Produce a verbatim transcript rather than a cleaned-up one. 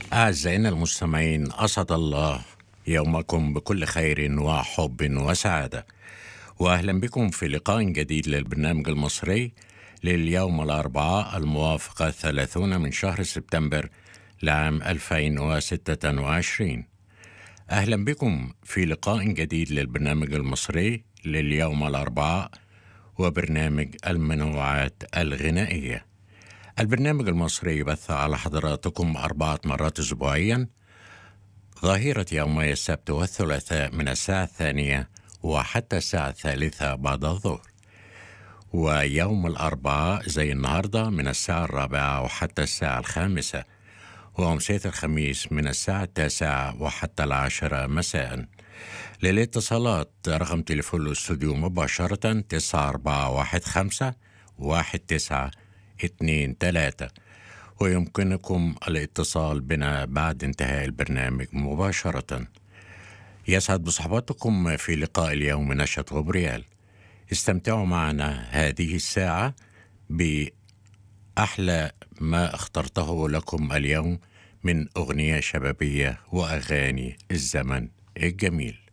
أعزائنا المستمعين، أسعد الله يومكم بكل خير وحب وسعادة، وأهلا بكم في لقاء جديد للبرنامج المصري لليوم الأربعاء الموافق الثلاثون من شهر سبتمبر لعام ألفين وستة وعشرين. أهلا بكم في لقاء جديد للبرنامج المصري لليوم الأربعاء وبرنامج المنوعات الغنائية. البرنامج المصري يبث على حضراتكم أربعة مرات أسبوعيا، ظهيرة يومي السبت والثلاثاء من الساعة الثانية وحتى الساعة الثالثة بعد الظهر، ويوم الأربعاء زي النهاردة من الساعة الرابعة وحتى الساعة الخامسة، وأمسية الخميس من الساعة التاسعة وحتى العاشرة مساء. للاتصالات رقم تليفون الاستوديو مباشرة تسعة أربعة واحد خمسة واحد تسعة اتنين تلاتة، ويمكنكم الاتصال بنا بعد انتهاء البرنامج مباشرة. يسعد بصحبتكم في لقاء اليوم نشأت غبريال. استمتعوا معنا هذه الساعة بأحلى ما اخترته لكم اليوم من أغنية شبابية وأغاني الزمن الجميل.